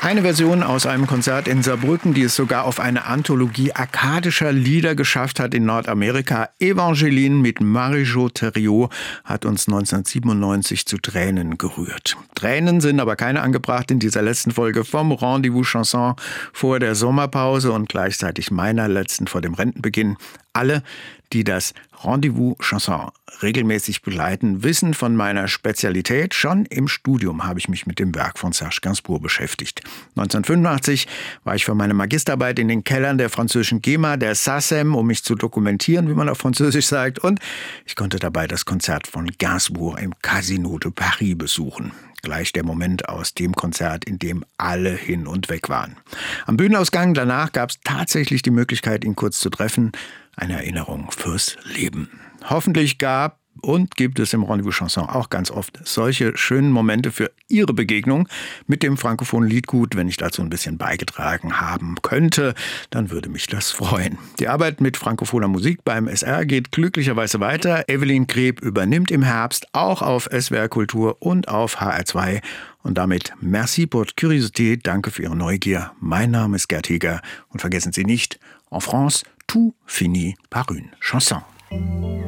Eine Version aus einem Konzert in Saarbrücken, die es sogar auf eine Anthologie arkadischer Lieder geschafft hat in Nordamerika. Evangeline mit Marie-Jo Thériault hat uns 1997 zu Tränen gerührt. Tränen sind aber keine angebracht in dieser letzten Folge vom Rendezvous Chanson vor der Sommerpause und gleichzeitig meiner letzten vor dem Rentenbeginn. Alle, die das Rendezvous Chanson regelmäßig begleiten, wissen von meiner Spezialität. Schon im Studium habe ich mich mit dem Werk von Serge Gainsbourg beschäftigt. 1985 war ich für meine Magisterarbeit in den Kellern der französischen GEMA, der SACEM, um mich zu dokumentieren, wie man auf Französisch sagt. Und ich konnte dabei das Konzert von Gainsbourg im Casino de Paris besuchen. Gleich der Moment aus dem Konzert, in dem alle hin und weg waren. Am Bühnenausgang danach gab es tatsächlich die Möglichkeit, ihn kurz zu treffen. Eine Erinnerung fürs Leben. Hoffentlich gab und gibt es im Rendezvous Chanson auch ganz oft solche schönen Momente für Ihre Begegnung mit dem frankophonen Liedgut. Wenn ich dazu ein bisschen beigetragen haben könnte, dann würde mich das freuen. Die Arbeit mit frankophoner Musik beim SR geht glücklicherweise weiter. Evelyn Greb übernimmt im Herbst auch auf SWR Kultur und auf HR2. Und damit merci pour votre curiosité, danke für Ihre Neugier. Mein Name ist Gerd Heger und vergessen Sie nicht, en France, tout finit par une chanson.